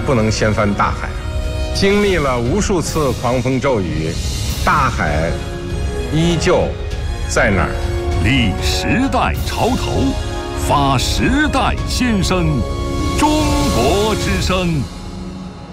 不能掀翻大海。经历了无数次狂风骤雨，大海依旧在那儿。 立时代潮头，发时代先声，中国之声。